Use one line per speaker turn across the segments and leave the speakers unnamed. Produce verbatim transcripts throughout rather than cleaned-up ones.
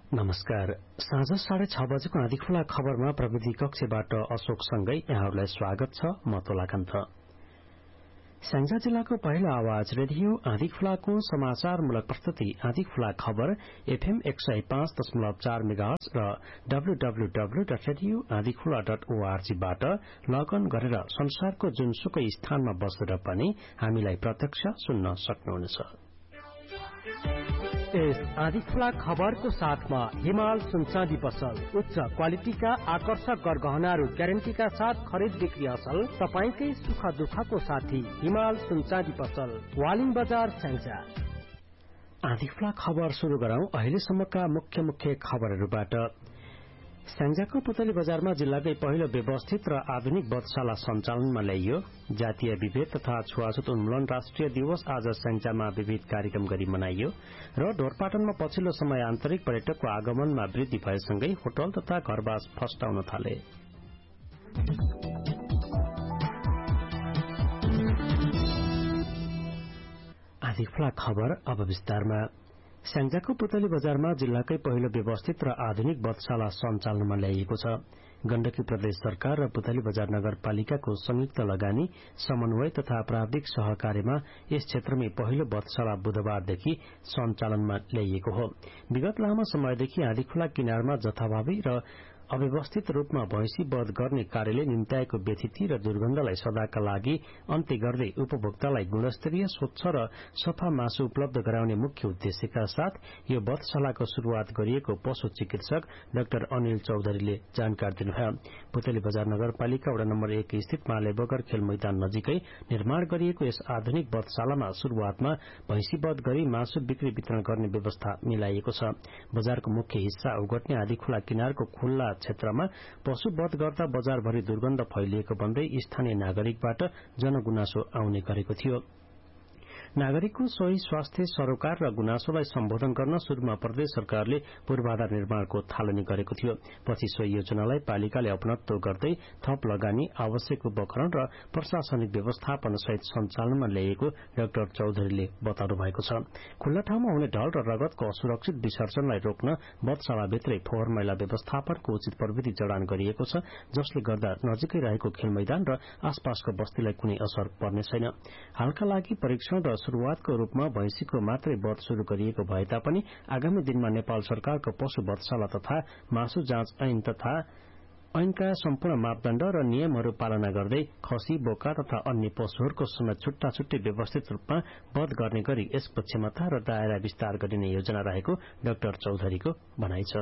नमस्कार। साँझ साढे छ बजेको आँधी खुला खबरमा प्रविधि कक्षबाट अशोकसँगै यहाँहरूलाई स्वागत छ। म तोलाकान्त। स्याङ्जा जिल्लाको पहिलो आवाज रेडियो आँधी खुलाको समाचारमूलक प्रस्तुति आँधी खुला खबर एफएम एक सय पाँच दशमलव चार मेगाहर्ज र डब्लूडब्लूडब्लू डट रेडियो आँधी खुला डट ओआरजीबाट लगअन गरेर संसारको जुनसुकै स्थानमा बसेर पनि हामीलाई प्रत्यक्ष सुन्न सक्नुहुनेछ। यस आँधी खुला खबरको साथमा हिमाल सुनचाँदी पसल उच्च क्वालिटीका आकर्षक गरगहनाहरू ग्यारेन्टीका साथ खरिद बिक्री असल तपाईकै सुख दुःखको साथी हिमाल सुनचाँदी पसल वालिङ बजार स्याङ्जा। आँधी खुला खबर सुरु गरौं अहिलेसम्मका मुख्य मुख्य खबरहरूबाट। स्याङ्जाको पुतली बजारमा जिल्लाकै पहिलो व्यवस्थित र आधुनिक बधशाला सञ्चालनमा ल्याइयो। जातीय विभेद तथा छुवाछुत उन्मूलन राष्ट्रिय दिवस आज स्याङ्जामा विविध कार्यक्रम गरी मनाइयो र ढोरपाटनमा पछिल्लो समय आन्तरिक पर्यटकको आगमनमा वृद्धि भएसँगै होटल तथा घरबास फस्टाउन थाले। आधी खुला खबर अब विस्तारमा। स्याङ्जाको पुतली बजारमा जिल्लाकै पहिलो व्यवस्थित र आधुनिक बधशाला सञ्चालनमा ल्याइएको छ। गण्डकी प्रदेश सरकार र पुतली बजार नगरपालिकाको संयुक्त लगानी समन्वय तथा प्राविधिक सहकार्यमा यस क्षेत्रमै पहिलो बधशाला बुधबारदेखि सञ्चालनमा ल्याइएको हो। विगत लामो समयदेखि आँधी खुला किनारमा जथाभावी र अव्यवस्थित रूपमा भैंसी वध गर्ने कार्यले निम्त्याएको व्यथिति र दुर्गन्धलाई सदाका लागि अन्त्य गर्दै उपभोक्तालाई गुणस्तरीय स्वच्छ र सफा मासु उपलब्ध गराउने मुख्य उद्देश्यका साथ यो वधशालाको शुरूआत गरिएको पशु चिकित्सक डाक्टर अनिल चौधरीले जानकारी दिनुभयो। पुतली बजार नगरपालिका वडा नम्बर एक स्थित मालेबगर खेल मैदान नजिकै निर्माण गरिएको यस आधुनिक वधशालामा शुरूआतमा भैंसी वध गरी मासु बिक्री वितरण गर्ने व्यवस्था मिलाइएको छ। बजारको मुख्य हिस्सा ओगट्ने आँधी खुला किनारको खुल्ला क्षेत्रमा पशु वध गर्दा बजारभरि दुर्गन्ध फैलिएको भन्दै स्थानीय नागरिकबाट जनगुनासो आउने गरेको थियो। नागरिकको सोही स्वास्थ्य सरोकार र गुनासोलाई सम्बोधन गर्न शुरूमा प्रदेश सरकारले पूर्वाधार निर्माणको थालनी गरेको थियो। पछि सोही योजनालाई पालिकाले अपनत्व गर्दै थप लगानी आवश्यक उपकरण र प्रशासनिक व्यवस्थापन सहित सञ्चालनमा ल्याइएको डाक्टर चौधरीले बताउनु भएको छ। खुल्ला ठाउँमा हुने ढल र रगतको असुरक्षित विसर्जनलाई रोक्न बधशालाभित्रै फोहोर मैला व्यवस्थापनको उचित प्रविधि जडान गरिएको छ, जसले गर्दा नजिकै रहेको खेल मैदान र आसपासको बस्तीलाई कुनै असर पर्ने छैन। हालका लागि परीक्षण र शुरूआतको रूपमा भैंसीको मात्रै वध शुरू गरिएको भए तापनि आगामी दिनमा नेपाल सरकारको पशु वधशाला तथा मासु जाँच ऐन तथा ऐनका सम्पूर्ण मापदण्ड र नियमहरू पालना गर्दै खसी, बोका तथा अन्य पशुहरूको समेत छुट्टा छुट्टै व्यवस्थित रूपमा वध गर्ने गरी यसको क्षमता र दायरा विस्तार गरिने योजना रहेको डाक्टर चौधरीको भनाइ छ।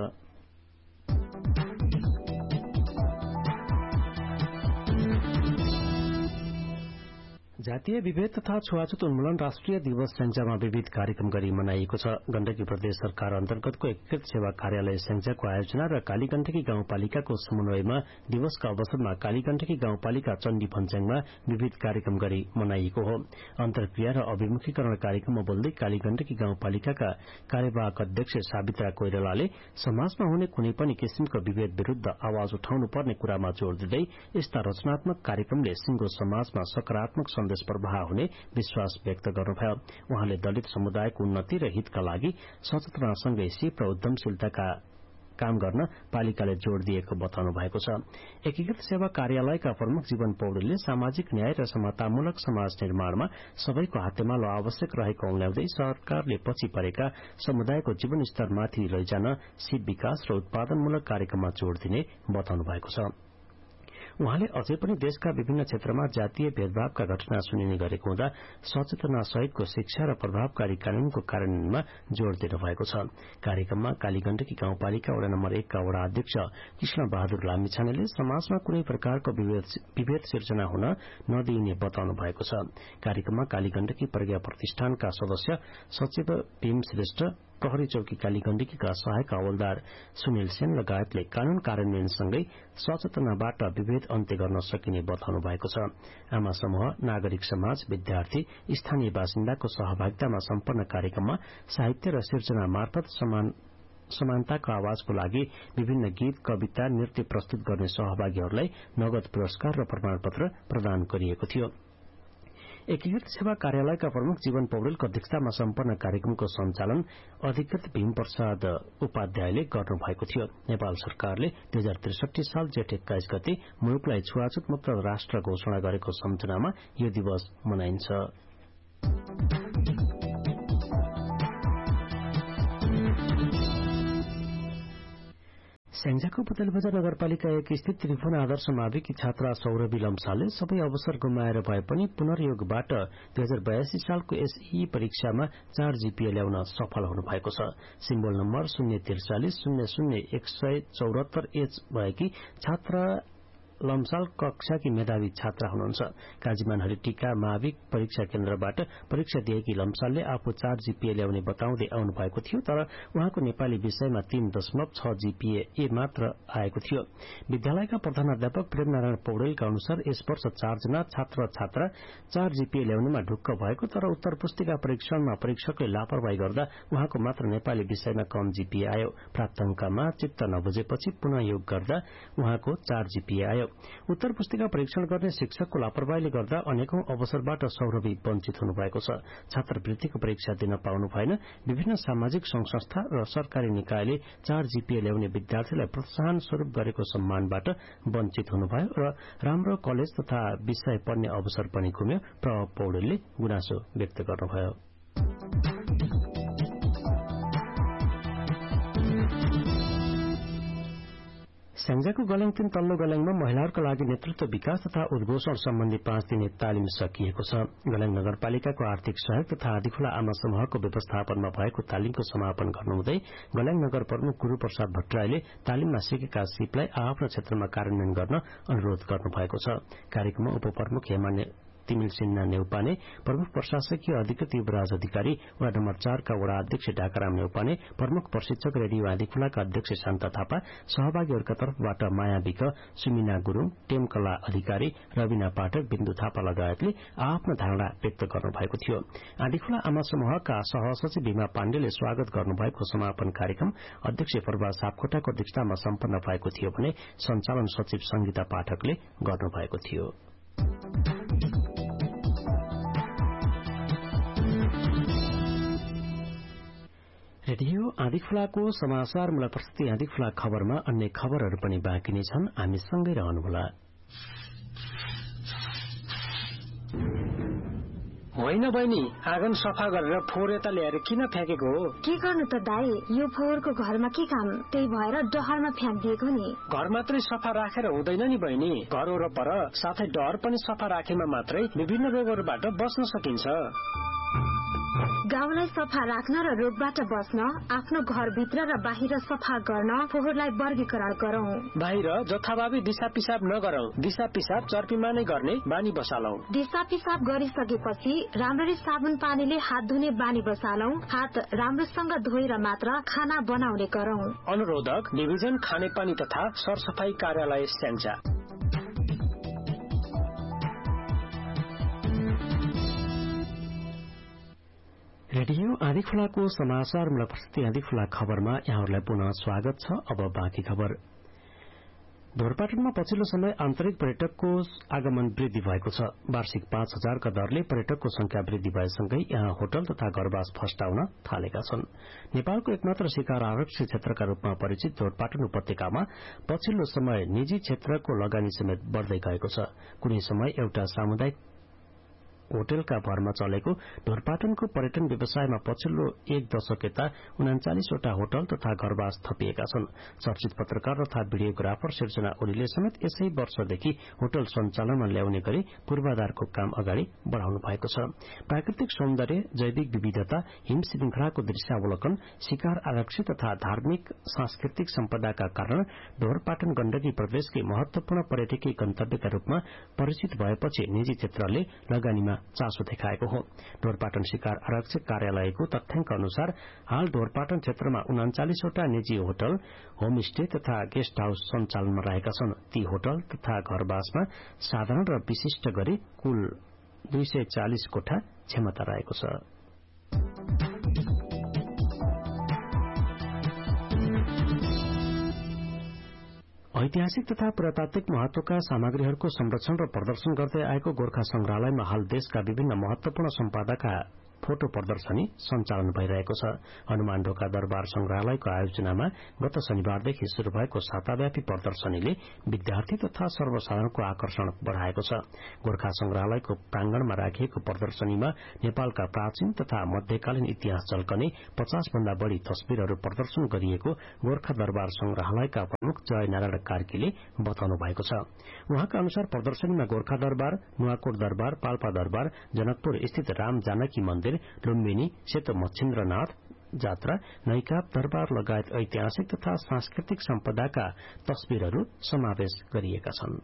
जातीय विभेद तथा छुवाछुत उन्मूलन राष्ट्रिय दिवस स्याङ्जामा विविध कार्यक्रम गरी मनाइएको छ। गण्डकी प्रदेश सरकार अन्तर्गतको एकीकृत सेवा कार्यालय स्याङ्जाको आयोजना र कालीगण्डकी गाउँपालिकाको समन्वयमा दिवसका अवसरमा कालीगण्डकी गाउँपालिका चण्डी फन्च्याङमा विविध कार्यक्रम गरी मनाइएको हो। अन्तर्क्रिया र अभिमुखीकरण कार्यक्रममा बोल्दै कालीगण्डकी गाउँपालिकाका कार्यवाहक अध्यक्ष सावित्रा कोइरालाले समाजमा हुने कुनै पनि किसिमको विभेद विरूद्ध आवाज उठाउनु पर्ने कुरामा जोड़ दिँदै यस्ता रचनात्मक कार्यक्रमले सिंगो समाजमा सकारात्मक सन्देश प्रवाह हुने विश्वास व्यक्त गर्नुभयो। उहाँले दलित समुदायको उन्नति र हितका लागि सचेतनासँगै सिप र उद्यमशीलताका काम गर्न पालिकाले जोड़ दिएको बताउनु भएको छ। एकीकृत सेवा कार्यालयका प्रमुख जीवन पौडेलले सामाजिक न्याय र समतामूलक समाज निर्माणमा सबैको हातेमालो आवश्यक रहेको औल्याउँदै सरकारले पछि परेका समुदायको जीवन स्तरमाथि लैजान सिप विकास र उत्पादनमूलक कार्यक्रममा जोड़ दिने बताउनु भएको छ। उहाँले अझै पनि देशका विभिन्न क्षेत्रमा जातीय भेदभावका घटना सुनिने गरेको हुँदा सचेतना सहितको शिक्षा र प्रभावकारी कानूनको कार्यान्वयनमा जोड़ दिनु भएको छ। कार्यक्रममा कालीगण्डकी गाउँपालिका वडा नम्बर एक का वडा अध्यक्ष कृष्ण बहादुर लामिछानेले समाजमा कुनै प्रकारको विभेद सिर्जना हुन नदिइने बताउनु भएको छ। कार्यक्रममा कालीगण्डकी प्रज्ञा प्रतिष्ठानका सदस्य सचिव भीम श्रेष्ठ, प्रहरी चौकी कालीगण्डकीका सहायक हवलदार सुनिल सेन लगायतले कानून कार्यान्वयनसँगै सचेतनाबाट विभेद अन्त्य गर्न सकिने बताउनु भएको छ। आमा समूह, नागरिक समाज, विद्यार्थी, स्थानीय बासिन्दाको सहभागितामा सम्पन्न कार्यक्रममा साहित्य र सिर्जना मार्फत समान समानताको आवाजको लागि विभिन्न गीत, कविता, नृत्य प्रस्तुत गर्ने सहभागीहरूलाई नगद पुरस्कार र प्रमाणपत्र प्रदान गरिएको थियो। एकीकृत सेवा कार्यालयका प्रमुख जीवन पौडेलको अध्यक्षतामा सम्पन्न कार्यक्रमको सञ्चालन अधिकृत भीम प्रसाद उपाध्यायले गर्नुभएको थियो। नेपाल सरकारले दुई हजार त्रिसठी साल जेठ एक्काइस गते मुलुकलाई छुवाछुत मुक्त राष्ट्र घोषणा गरेको सम्झनामा यो दिवस मनाइन्छ। स्याङ्जाको पुतलीबजार नगरपालिका एक स्थित त्रिभुवन आदर्श माविकी छात्रा सौरभी लम्सालले सबै अवसर गुमाएर भए पनि पुनर्योगबाट दुई हजार बयासी सालको एसई परीक्षामा चार जीपीए ल्याउन सफल हुनु भएको छ। सिम्बोल नम्बर शून्य त्रिचालिस शून्य शून्य एक सय चौरात्तर एच भएकी छात्रा लम्साल कक्षाकी मेधावी छात्रा हुनुहुन्छ। काजीमानहरी टीका माविक परीक्षा केन्द्रबाट परीक्षा दिएकी लम्सालले आफू चार जीपीए ल्याउने बताउँदै आउनु भएको थियो, तर उहाँको नेपाली विषयमा तीन दशमलव छ जीपीए ए मात्र आएको थियो। विद्यालयका प्रधानाध्यापक प्रेमनारायण पौडेलका अनुसार यस वर्ष चारजना छात्र छात्रा चार जीपीए ल्याउनेमा ढुक्क भएको, तर उत्तर पुस्तिका परीक्षणमा परीक्षकले लापरवाही गर्दा उहाँको मात्र नेपाली विषयमा कम जीपीए आयो। प्राप्त अंकमा चित्त नबुझेपछि पुनः योग गर्दा उहाँको चार जीपीए आयो। उत्तर पुस्तिका परीक्षण गर्ने शिक्षकको लापरवाहीले गर्दा अनेकौं अवसरबाट सौरभी वञ्चित हुनुभएको छ। छात्रवृत्तिको परीक्षा दिन पाउनु भएन। विभिन्न सामाजिक संघ संस्था र सरकारी निकायले चार जीपीए ल्याउने विद्यार्थीलाई प्रोत्साहन स्वरूप गरेको सम्मानबाट वञ्चित हुनुभयो र राम्रो कलेज तथा विषय पढ्ने अवसर पनि गुम्यो। प्रभाव पौडेलले गुनासो व्यक्त गर्नुभयो। स्याङ्जाको गल्याङ तीन तल्लो गल्याङमा महिलाहरूका लागि नेतृत्व विकास तथा उद्घोषण सम्बन्धी पाँच दिने तालिम सकिएको छ। गल्याङ नगरपालिकाको आर्थिक सहयोग तथा आदिखोला आमा समूहको व्यवस्थापनमा भएको तालिमको समापन गर्नुहुँदै गल्याङ नगर प्रमुख गुरूप्रसाद भट्टराईले तालिममा सिकेका सिपलाई आफ्नो क्षेत्रमा कार्यान्वयन गर्न अनुरोध गर्नुभएको छ। कार्यक्रममा उपप्रमुख हेमा तिमिल सिन्हा नेउपाने, प्रमुख प्रशासकीय अधिकृत युवराज अधिकारी, वडा नम्बर चारका वडा अध्यक्ष ढाकाराम नेउपाने, प्रमुख प्रशिक्षक रेडियो आदिखोलाका अध्यक्ष शान्ता थापा, सहभागीहरूका तर्फबाट माया विक, सुमिना गुरूङ, टेमकला अधिकारी, रविना पाठक, बिन्दु थापा लगायतले आफ्नो धारणा व्यक्त गर्नुभएको थियो। आदिखोला आमा समूहका सहसचिव भीमा पाण्डेले स्वागत गर्नुभएको समापन कार्यक्रम अध्यक्ष प्रभा सापकोटाको अध्यक्षतामा सम्पन्न भएको थियो भने सञ्चालन सचिव संगीता पाठकले गर्नुभएको थियो। रेडियो आदिखोलाको समाचारमूलक प्रस्तुति आदिखोला खबरमा अन्य खबरहरू पनि बाँकी नै छन्। हामी सँगै रहनुहोला। होइन बहिनी, आँगन सफा गरेर फोहोर यता ल्याएर किन फ्याँकेको हो?
के गर्नु त दाई, यो फोहोरको घरमा के काम? त्यही भएर डहरमा फ्याँकिदिएको नि।
घर मात्रै सफा राखेर हुँदैन नि बहिनी, घर वरपर साथै डहर पनि सफा राखेमा मात्रै विभिन्न रोगहरूबाट बच्न सकिन्छ।
गाउँलाई सफा राख्न र रोगबाट बच्न आफ्नो घरभित्र र बाहिर सफा गर्न फोहोरलाई वर्गीकरण गरौं।
बाहिर जथाभावी दिशा पिसाब नगरौं। दिशा पिसाब चर्पीमा नै गर्ने बानी बसालौं।
दिशा पिसाब गरिसकेपछि राम्ररी साबुन पानीले हात धुने बानी बसालौं। हात राम्रोसँग धोएर मात्र खाना बनाउने गरौं।
अनुरोधक डिभिजन खानेपानी तथा सरसफाई कार्यालय स्याङ्जा। रेडियो आदिखोलाको समाचारमूलक प्रस्तुति आदिखोला खबरमा यहाँहरूलाई पुनः स्वागत छ। अब बाँकी खबर। ढोरपाटनमा पछिल्लो समय आन्तरिक पर्यटकको आगमन वृद्धि भएको छ। वार्षिक पाँच हजारका दरले पर्यटकको संख्या वृद्धि भएसँगै यहाँ होटल तथा घरबास फस्टाउन थालेका छन्। नेपालको एकमात्र शिकार आरक्षित क्षेत्रका रूपमा परिचित ढोरपाटन उपत्यकामा पछिल्लो समय निजी क्षेत्रको लगानी समेत बढ्दै गएको छ। कुनै समय एउटा सामुदायिक होटलका भरमा चलेको ढोरपाटनको पर्यटन व्यवसायमा पछिल्लो एक दशक यता उनाचालिसवटा होटल तथा घरबास थपिएका छन्। चर्चित पत्रकार तथा भिडियोग्राफर सिर्जना ओलीले समेत यसै वर्षदेखि होटल सञ्चालनमा ल्याउने गरी पूर्वाधारको काम अगाडि बढ़ाउनु भएको छ। प्राकृतिक सौन्दर्य, जैविक विविधता, हिम श्रृंखलाको दृश्यावलोकन, शिकार आरक्षी तथा धार्मिक सांस्कृतिक सम्पदाका कारण ढोरपाटन गण्डकी प्रदेशकै महत्वपूर्ण पर्यटकीय गन्तव्यका रूपमा परिचित भएपछि निजी क्षेत्रले लगानीमा चासो देखाएको हो। ढोरपाटन शिकार आरक्षक कार्यालयको तथ्याङ्क अनुसार हाल ढोरपाटन क्षेत्रमा उनाचालिसवटा निजी होटल, होमस्टे तथा गेस्ट हाउस सञ्चालनमा रहेका छन्। ती होटल तथा घरबासमा साधारण र विशिष्ट गरी कुल दुई सय चालिस कोठा क्षमता रहेको छ। ऐतिहासिक तथा पुरातात्विक महत्वका सामग्रीहरूको संरक्षण र प्रदर्शन गर्दै आएको गोर्खा संग्रहालयमा हाल देशका विभिन्न महत्वपूर्ण सम्पदाका फोटो प्रदर्शनी सञ्चालन भइरहेको छ। हनुमान ढोका दरबार संग्रहालयको आयोजनामा गत शनिबारदेखि शुरू भएको साताव्यापी प्रदर्शनीले विद्यार्थी तथा सर्वसाधारणको आकर्षण बढ़ाएको छ। गोर्खा संग्रहालयको प्रांगणमा राखिएको प्रदर्शनीमा नेपालका प्राचीन तथा मध्यकालीन इतिहास झल्कने पचास भन्दा बढ़ी तस्विरहरू प्रदर्शन गरिएको गोर्खा दरबार संग्रहालयका प्रमुख जय नारायण कार्कीले बताउनु भएको छ। उहाँका अनुसार प्रदर्शनीमा गोर्खा दरबार, नुवाकोट दरबार, पाल्पा दरबार, जनकपुर स्थित राम जानकी मन्दिर, लुम्बिनी, सेतो मच्छिन्द्रनाथ जात्रा, नैकाप दरबार लगायत ऐतिहासिक तथा सांस्कृतिक सम्पदाका तस्विरहरू समावेश गरिएका छन्।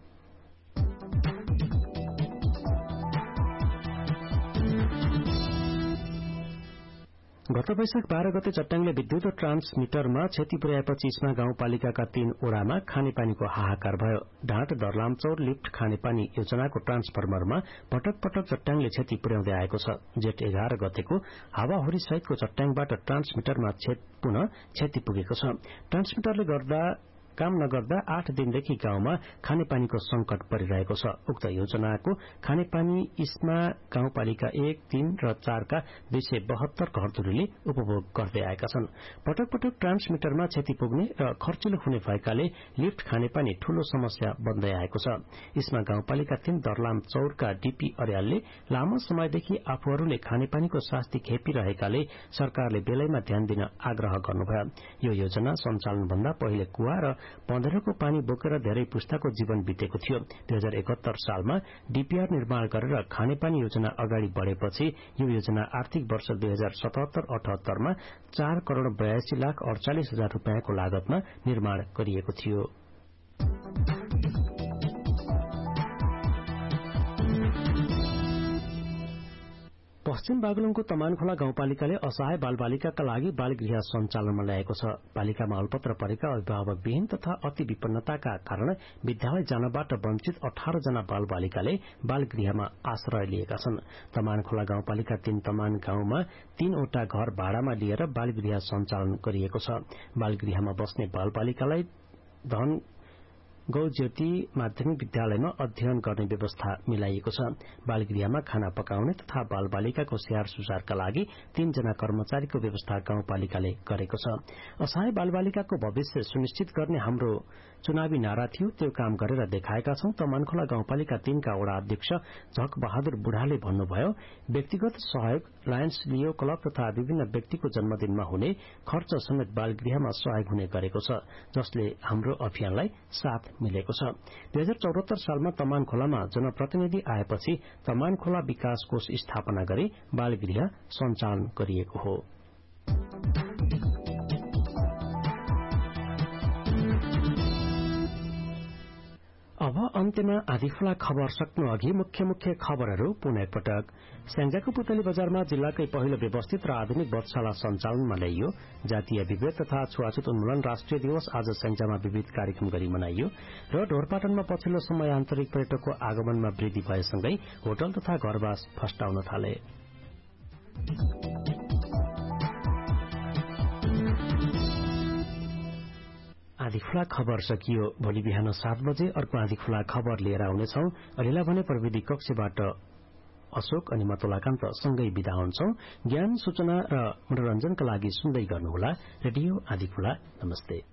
गत वैशाख बाह्र गते चट्याङले विद्युत ट्रान्समिटरमा क्षति पुर्याएपछि इस्मा गाउँपालिकाका तीन ओडामा खानेपानीको हाहाकार भयो। ढाँट, दर्लामचौर लिफ्ट खानेपानी योजनाको ट्रान्सफर्मरमा पटक पटक चट्याङले क्षति पुर्याउँदै आएको छ। जेठ एघार गतेको हावाहुरी सहितको चट्याङबाट ट्रान्समिटरमा पुनः क्षति पुगेको छ। ट्रान्समिटरले गर्दा काम नगर्दा आठ दिनदेखि गाउँमा खानेपानीको संकट परिरहेको छ। उक्त योजनाको खानेपानी इस्मा गाउँपालिका एक, तीन र चारका दुई सय बहत्तर घरधुरीले उपभोग गर्दै आएका छन्। पटक पटक ट्रान्समिटरमा क्षति पुग्ने र खर्चिलो हुने भएकाले लिफ्ट खानेपानी ठूलो समस्या बन्दै आएको छ। इस्मा गाउँपालिका तीन दर्लाम चौरका डीपी अर्यालले लामो समयदेखि आफूहरूले खानेपानीको शास्ति खेपिरहेकाले सरकारले बेलैमा ध्यान दिन आग्रह गर्नुभयो। यो योजना सञ्चालन भन्दा पहिले कुवा र पन्ध्रको पानी बोकेर धेरै पुस्ताको जीवन बितेको थियो। दुई हजार एकहत्तर सालमा डीपीआर निर्माण गरेर खानेपानी योजना अगाडि बढ़ेपछि यो योजना आर्थिक वर्ष दुई हजार सतहत्तर अठहत्तरमा चार करोड़ बयासी लाख अड़चालिस हजार रूपियाँको लागतमा निर्माण गरिएको थियो। पश्चिम बागलुङको तमानखोला गाउँपालिकाले असहाय बालबालिकाका लागि बालगृह सञ्चालनमा ल्याएको छ। पालिकामा अल्पत्र परेका अभिभावकविहीन तथा अति विपन्नताका कारण विद्यालय जानबाट वञ्चित अठार जना बालबालिकाले बालगृहमा आश्रय लिएका छन्। तमानखोला गाउँपालिका तीन तमान गाउँमा तीनवटा घर भाडामा लिएर बालगृह सञ्चालन गरिएको छ। बालगृहमा बस्ने बालबालिकालाई धन गौज्योति माध्यमिक विद्यालयमा अध्ययन गर्ने व्यवस्था मिलाइएको छ। बालगृहमा खाना पकाउने तथा बालबालिकाको स्याहार सुसारका लागि तीनजना कर्मचारीको व्यवस्था गाउँपालिकाले गरेको छ। असहाय बालबालिकाको भविष्य सुनिश्चित गर्ने हाम्रो चुनावी नारा थियो, त्यो काम गरेर देखाएका छौं। तमानखोला गाउँपालिका तीनका वडा अध्यक्ष झक बहादुर बुढाले भन्नुभयो। व्यक्तिगत सहयोग, लायन्स लियो क्लब तथा विभिन्न व्यक्तिको जन्मदिनमा हुने खर्च समेत बालगृहमा सहयोग हुने गरेको छ, जसले हाम्रो अभियानलाई साथ मिलेको छ। दुई हजार चौहत्तर सालमा तमानखोलामा जनप्रतिनिधि आएपछि तमानखोला विकास कोष स्थापना गरी बालगृह सञ्चालन गरिएको हो। अब अन्त्यमा आँधीखोला खबर सक्नु अघि मुख्य मुख्य खबरहरू पुनः पटक। स्याङ्जाको पुतली बजारमा जिल्लाकै पहिलो व्यवस्थित र आधुनिक वधशाला सञ्चालनमा ल्याइयो। जातीय विभेद तथा छुवाछुत उन्मूलन राष्ट्रिय दिवस आज स्याङ्जामा विविध कार्यक्रम गरी मनाइयो। र ढोरपाटनमा पछिल्लो समय आन्तरिक पर्यटकको आगमनमा वृद्धि भएसँगै होटल तथा घरवास फस्टाउन थाले। आँधीखोला खबर सकियो। भोलि बिहान सात बजे अर्को आँधीखोला खबर लिएर आउनेछौं। अहिलेला भने प्रविधि कक्षबाट अशोक अनि मतोलाकान्त सँगै विदा हुन्छौं। ज्ञान, सूचना र मनोरञ्जनका लागि सुन्दै गर्नुहोला रेडियो आँधीखोला। नमस्ते।